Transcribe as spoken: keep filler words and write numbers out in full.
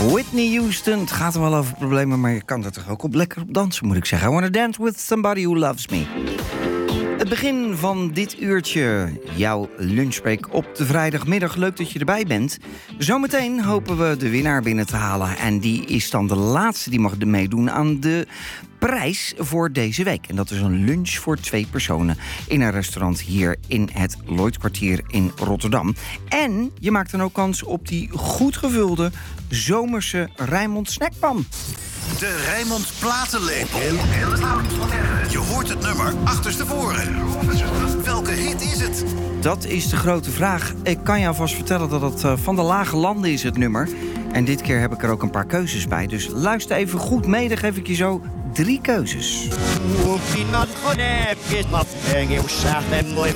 Whitney Houston, het gaat er wel over problemen, maar je kan er toch ook op lekker op dansen, moet ik zeggen. I wanna dance with somebody who loves me. Het begin van dit uurtje, jouw lunchbreak op de vrijdagmiddag. Leuk dat je erbij bent. Zometeen hopen we de winnaar binnen te halen. En die is dan de laatste die mag meedoen aan de prijs voor deze week. En dat is een lunch voor twee personen in een restaurant hier in het Lloydkwartier in Rotterdam. En je maakt dan ook kans op die goed gevulde zomerse Rijnmond snackpan. De Rijnmond platenlepel. Je hoort het nummer achterstevoren. Welke hit is het? Dat is de grote vraag. Ik kan je alvast vertellen dat het uh, van de lage landen is, het nummer. En dit keer heb ik er ook een paar keuzes bij. Dus luister even goed mee, dan geef ik je zo drie keuzes.